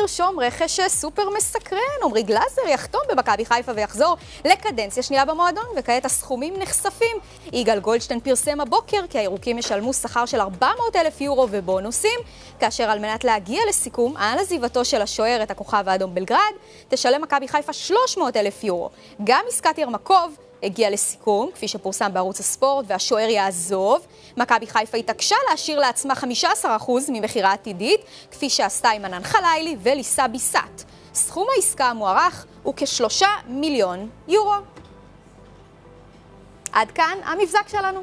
לרשום רכש סופר מסקרן. עמרי גלאזר יחתום במכבי חיפה ויחזור לקדנציה שנייה במועדון, וכעת הסכומים נחשפים. יגאל גולדשטיין פרסם הבוקר כי הירוקים ישלמו שכר של 400,000 יורו ובונוסים, כאשר על מנת להגיע לסיכום על עזיבתו של השוער את הכוכב האדום בלגרד, תשלם מכבי חיפה 300,000 יורו. גם עסקת ירמקוב הגיע לסיכום, כפי שפורסם בערוץ הספורט, והשוער יעזוב. מכבי חיפה התעקשה להשאיר לעצמה 15% ממחירה עתידית, כפי שעשתה עם ענן חלילי וליסה ביסט. סכום העסקה המוערך הוא כ3 מיליון יורו. עד כאן המבזק שלנו.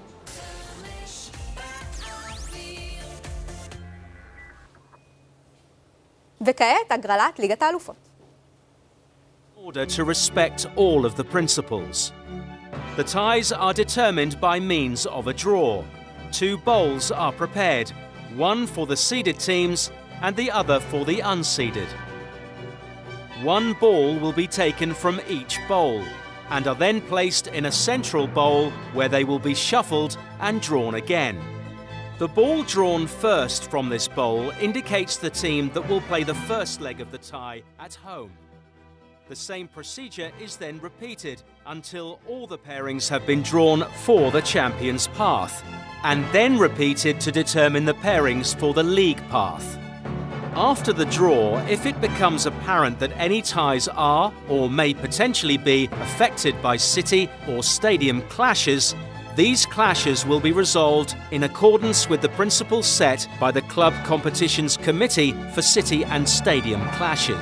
וכעת הגרלת ליגת האלופות. In order to respect all of the principles. The ties are determined by means of a draw. 2 bowls are prepared, one for the seeded teams and the other for the unseeded. 1 ball will be taken from each bowl and are then placed in a central bowl where they will be shuffled and drawn again. The ball drawn first from this bowl indicates the team that will play the first leg of the tie at home. The same procedure is then repeated until all the pairings have been drawn for the champion's path, and then repeated to determine the pairings for the league path. After the draw, if it becomes apparent that any ties are or may potentially be affected by city or stadium clashes, these clashes will be resolved in accordance with the principles set by the Club Competitions Committee for City and Stadium Clashes.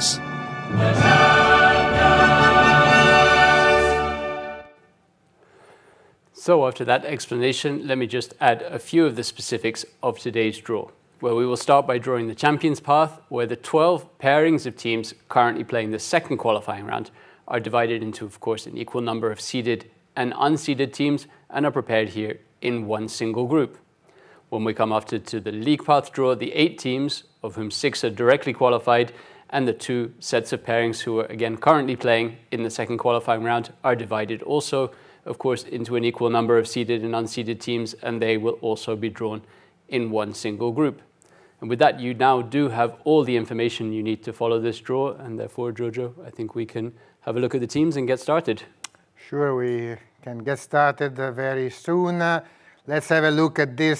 So after that explanation, let me just add a few of the specifics of today's draw, where we will start by drawing the Champions Path, where the 12 pairings of teams currently playing the second qualifying round are divided into, of course, an equal number of seeded and unseeded teams and are prepared here in one single group. When we come after to the League Path draw, the 8 teams, of whom 6 are directly qualified, and the 2 sets of pairings who are again currently playing in the second qualifying round are divided also, of course, into an equal number of seeded and unseeded teams, and they will also be drawn in one single group. And with that, you now do have all the information you need to follow this draw, and therefore, Jojo, I think we can have a look at the teams and get started. Sure, we can get started very soon. Let's have a look at this,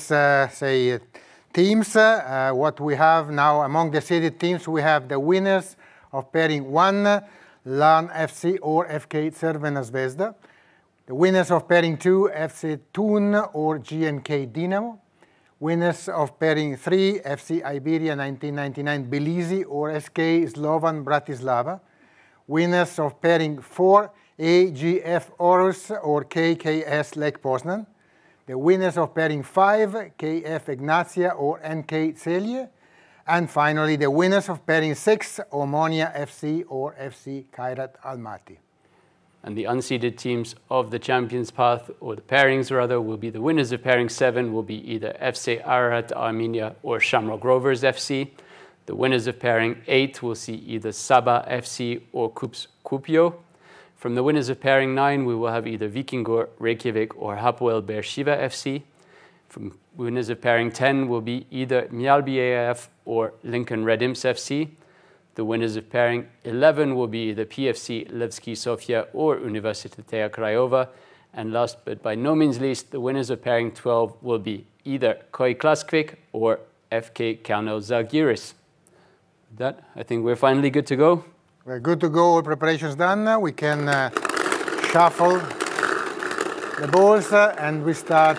teams. What we have now among the seeded teams, we have the winners of pairing 1, LAN FC or FK Crvena Zvezda. The winners of pairing 2, FC Thun or GNK Dinamo. Winners of pairing 3, FC Iberia 1999 Belize or SK Slovan Bratislava. Winners of pairing 4, AGF Aarhus or KKS Lech Poznan. The winners of pairing 5, KF Ignatia or NK Celje. And finally, the winners of pairing 6, Omonia FC or FC Kairat Almaty. And the unseeded teams of the Champions Path, or the pairings rather, will be the winners of pairing 7 will be either FC Ararat Armenia or Shamrock Rovers FC. The winners of pairing 8 will see either Saba FC or Kups Kuopio. From the winners of pairing 9, we will have either Vikingur Reykjavik or Hapoel Beersheva FC. From winners of pairing 10 will be either Mjällby AF or Lincoln Red Imps FC. The winners of pairing 11 will be either PFC Levski Sofia or Universitatea Craiova. And last but by no means least, the winners of pairing 12 will be either KOI Klaskvik or FK Kauno Žalgiris. With that, I think we're finally good to go. We're good to go, all preparations done. We can shuffle the balls and we start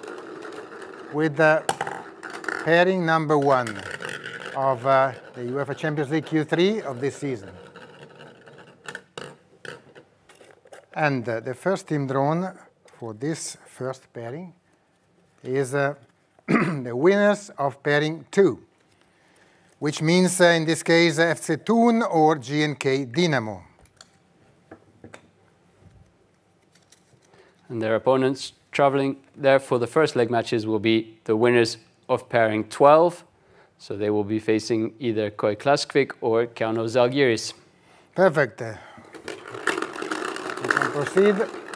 with pairing number 1 of the UEFA Champions League Q3 of this season. And the first team drawn for this first pairing is the winners of pairing 2, which means in this case FC Thun or GNK Dinamo. And their opponents traveling there for the first leg matches will be the winners of pairing 12. So they will be facing either KOI Klaskvik or Kauno Žalgiris. Perfect. We can proceed.